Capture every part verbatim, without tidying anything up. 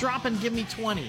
drop and give me twenty.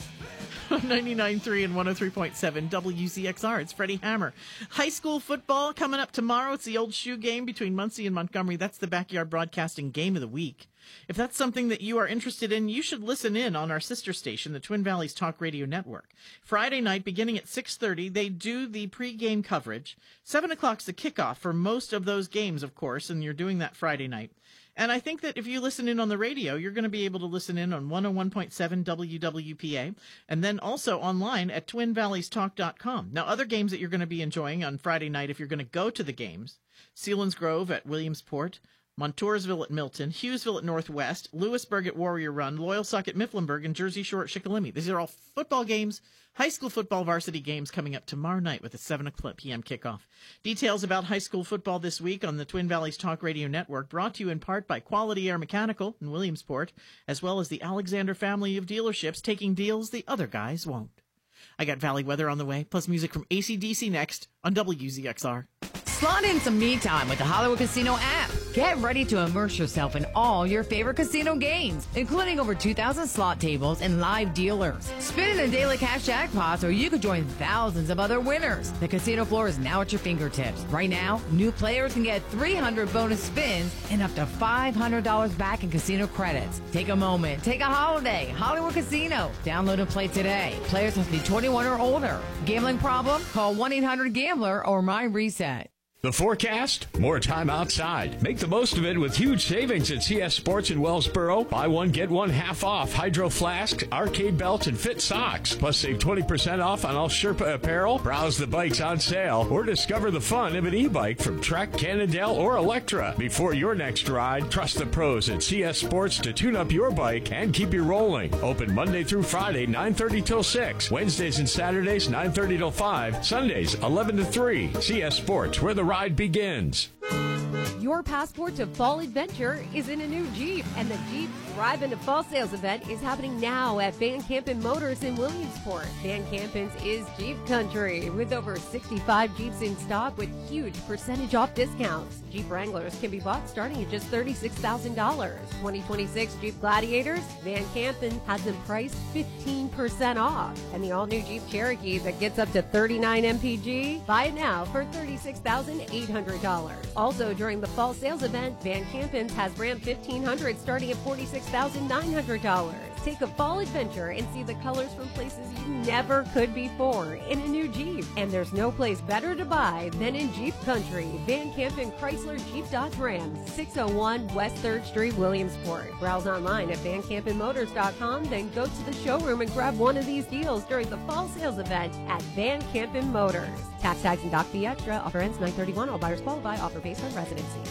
ninety-nine point three and one oh three point seven W Z X R. It's Freddie Hammer. High school football coming up tomorrow. It's the old shoe game between Muncie and Montgomery. That's the Backyard Broadcasting Game of the Week. If that's something that you are interested in, you should listen in on our sister station, the Twin Valleys Talk Radio Network. Friday night, beginning at six thirty, they do the pregame coverage. seven o'clock's the kickoff for most of those games, of course, and you're doing that Friday night. And I think that if you listen in on the radio, you're going to be able to listen in on one oh one point seven W W P A and then also online at twin valleys talk dot com. Now, other games that you're going to be enjoying on Friday night, if you're going to go to the games, Selinsgrove at Williamsport, Montoursville at Milton, Hughesville at Northwest, Lewisburg at Warrior Run, Loyalsock at Mifflinburg, and Jersey Shore at Shikellamy. These are all football games, high school football varsity games coming up tomorrow night with a seven p.m. kickoff. Details about high school football this week on the Twin Valleys Talk Radio Network, brought to you in part by Quality Air Mechanical in Williamsport, as well as the Alexander family of dealerships taking deals the other guys won't. I got Valley weather on the way, plus music from A C D C next on W Z X R. Slot in some me time with the Hollywood Casino app. Get ready to immerse yourself in all your favorite casino games, including over two thousand slot tables and live dealers. Spin in the daily cash jackpots, or you could join thousands of other winners. The casino floor is now at your fingertips. Right now, new players can get three hundred bonus spins and up to five hundred dollars back in casino credits. Take a moment. Take a holiday. Hollywood Casino. Download and play today. Players must be twenty-one or older. Gambling problem? Call one eight hundred gambler or My Reset. The forecast? More time outside. Make the most of it with huge savings at C S Sports in Wellsboro. Buy one, get one half off Hydro Flask, arcade belts, and fit socks. Plus save twenty percent off on all Sherpa apparel. Browse the bikes on sale or discover the fun of an e-bike from Trek, Cannondale, or Electra. Before your next ride, trust the pros at C S Sports to tune up your bike and keep you rolling. Open Monday through Friday, nine thirty till six. Wednesdays and Saturdays, nine thirty till five. Sundays, eleven to three. C S Sports, where the ride begins. Your passport to fall adventure is in a new Jeep, and the Jeep Drive into Fall Sales event is happening now at Van Campen Motors in Williamsport. Van Campen's is Jeep Country, with over sixty-five Jeeps in stock with huge percentage off discounts. Jeep Wranglers can be bought starting at just thirty-six thousand dollars. twenty twenty-six Jeep Gladiators, Van Campen has them priced fifteen percent off. And the all-new Jeep Cherokee that gets up to thirty-nine M P G, buy it now for thirty-six thousand eight hundred dollars. Also, during the fall sales event, Van Campen's has Ram fifteen hundred starting at forty-six thousand nine hundred dollars. Take a fall adventure and see the colors from places you never could before in a new Jeep. And there's no place better to buy than in Jeep Country. Van Campen Chrysler Jeep Dodge Ram, six oh one West third Street, Williamsport. Browse online at van campen motors dot com, then go to the showroom and grab one of these deals during the fall sales event at Van Campen Motors. Tax, tags, and doc fee extra. Offer ends nine thirty-one. All buyers qualify. Offer based on residency.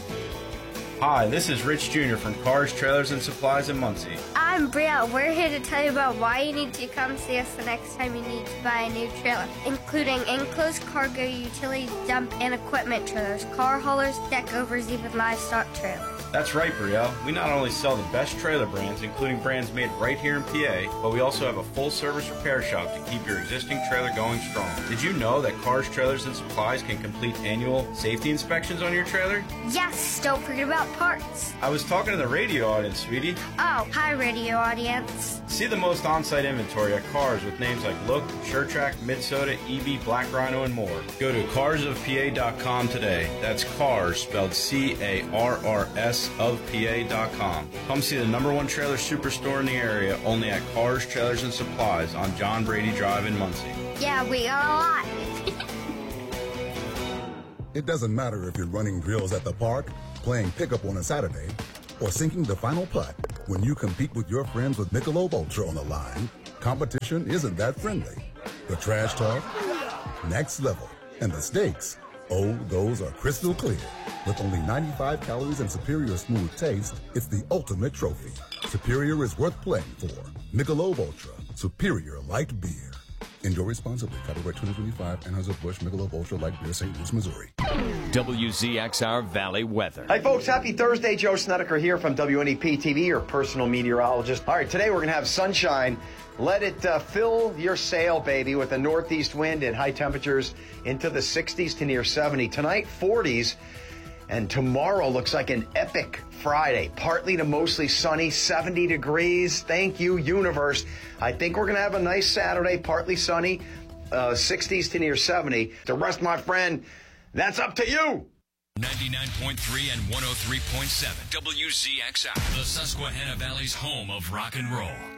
Hi, this is Rich Junior from Cars, Trailers, and Supplies in Muncie. I'm Brielle. We're here to tell you about why you need to come see us the next time you need to buy a new trailer, including enclosed cargo, utility dump, and equipment trailers, car haulers, deck overs, even livestock trailers. That's right, Brielle. We not only sell the best trailer brands, including brands made right here in P A, but we also have a full-service repair shop to keep your existing trailer going strong. Did you know that Cars, Trailers, and Supplies can complete annual safety inspections on your trailer? Yes, don't forget about parts. I was talking to the radio audience, sweetie. Oh, hi, radio audience. See the most on-site inventory at Cars with names like Look, SureTrack, Minnesota, E V, Black Rhino, and more. Go to cars of P A dot com today. That's Cars, spelled C A R R S of P A dot com. Come see the number one trailer superstore in the area, only at Cars, Trailers, and Supplies on John Brady Drive in Muncie. Yeah, we got a lot. It doesn't matter if you're running drills at the park, playing pickup on a Saturday, or sinking the final putt. When you compete with your friends with Michelob Ultra on the line, competition isn't that friendly. The trash talk, next level, and the stakes, oh, those are crystal clear. With only ninety-five calories and superior smooth taste, it's the ultimate trophy. Superior is worth playing for. Michelob Ultra, superior light beer. Enjoy responsibly. Copyright twenty twenty-five, Anheuser-Busch Michelob Ultra Light Beer, Saint Louis, Missouri. W Z X R Valley weather. Hi, folks. Happy Thursday. Joe Snedeker here from W N E P T V, your personal meteorologist. All right, today we're going to have sunshine. Let it uh, fill your sail, baby, with a northeast wind and high temperatures into the sixties to near seventy. Tonight, forties. And tomorrow looks like an epic Friday. Partly to mostly sunny, seventy degrees. Thank you, universe. I think we're going to have a nice Saturday, partly sunny, uh, sixties to near seventy. The rest, my friend, that's up to you. ninety-nine point three and one oh three point seven W Z X R, the Susquehanna Valley's home of rock and roll.